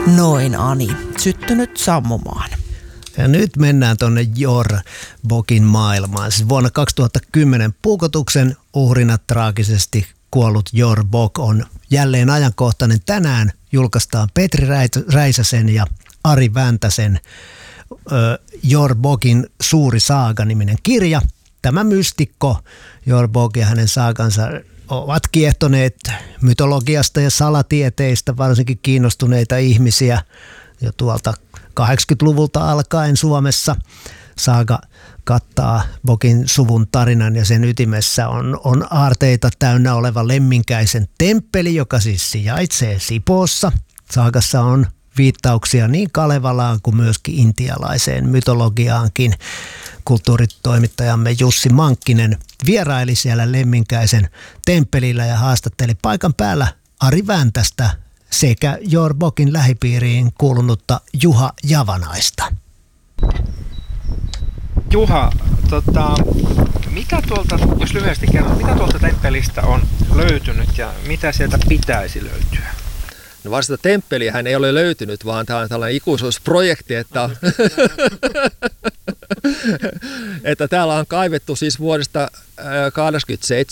Noin Ani, syttynyt sammumaan. Ja nyt mennään tuonne Jor-Bokin maailmaan. Siis vuonna 2010 puukotuksen uhrina traagisesti kuollut Jor-Bok on jälleen ajankohtainen. Tänään julkaistaan Petri Räisäsen ja Ari Väntäsen Jor-Bokin suuri saaga-niminen kirja. Tämä mystikko Jor-Bok ja hänen saagansa ovat kiehtoneet mytologiasta ja salatieteistä, varsinkin kiinnostuneita ihmisiä jo tuolta 80-luvulta alkaen Suomessa. Saaga kattaa Bokin suvun tarinan ja sen ytimessä on aarteita täynnä oleva Lemminkäisen temppeli, joka siis sijaitsee Sipoossa. Saagassa on viittauksia niin Kalevalaan kuin myöskin intialaiseen mytologiaankin. Kulttuuritoimittajamme Jussi Mankkinen vieraili siellä Lemminkäisen temppelillä ja haastatteli paikan päällä Ari Väntästä sekä Jor-Bokin lähipiiriin kuulunutta Juha Javanaista. Juha, mitä tuolta, jos lyhyesti kerron, mitä tuolta temppelistä on löytynyt ja mitä sieltä pitäisi löytyä? No varsinaista temppeliähän ei ole löytynyt, vaan tämä on tällainen ikuisuusprojekti, että täällä on kaivettu siis vuodesta 1987